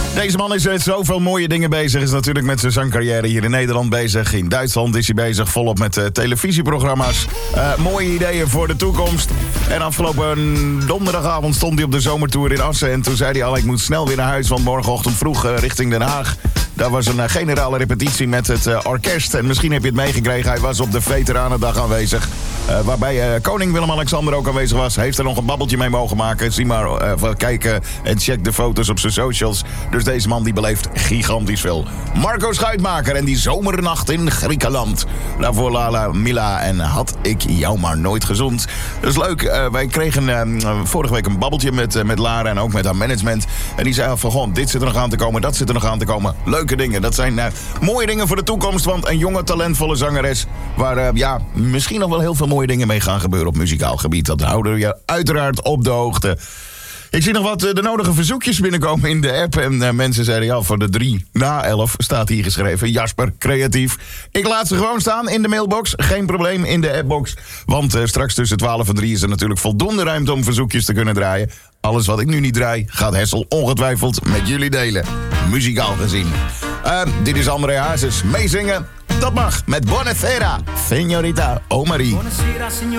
Deze man is met zoveel mooie dingen bezig. Is natuurlijk met zijn zangcarrière hier in Nederland bezig. In Duitsland is hij bezig, volop met televisieprogramma's. Mooie ideeën voor de toekomst. En afgelopen donderdagavond stond hij op de zomertour in Assen. En toen zei hij al, ik moet snel weer naar huis, want morgenochtend vroeg richting Den Haag. Daar was een generale repetitie met het orkest. En misschien heb je het meegekregen, hij was op de Veteranendag aanwezig. Waarbij koning Willem-Alexander ook aanwezig was. Heeft er nog een babbeltje mee mogen maken. Zie maar, kijken en check de foto's op zijn socials. Dus deze man die beleeft gigantisch veel. Marco Schuitmaker en die zomernacht in Griekenland. Daarvoor Lala Mila en Had ik jou maar nooit gezond. Dat is leuk. Wij kregen vorige week een babbeltje met Lara en ook met haar management. En die zei van, goh, dit zit er nog aan te komen, dat zit er nog aan te komen. Leuke dingen. Dat zijn mooie dingen voor de toekomst. Want een jonge, talentvolle zangeres, waar misschien nog wel heel veel mooie dingen mee gaan gebeuren op muzikaal gebied. Dat houden we je uiteraard op de hoogte. Ik zie nog wat de nodige verzoekjes binnenkomen in de app. En mensen zeiden, ja, voor de 3 na 11 staat hier geschreven. Jasper, creatief. Ik laat ze gewoon staan in de mailbox. Geen probleem in de appbox. Want straks tussen 12 en 3 is er natuurlijk voldoende ruimte om verzoekjes te kunnen draaien. Alles wat ik nu niet draai, gaat Hessel ongetwijfeld met jullie delen. Muzikaal gezien. Dit is André Hazes. Meezingen, dat mag. Met Buonasera, Signorita Omari.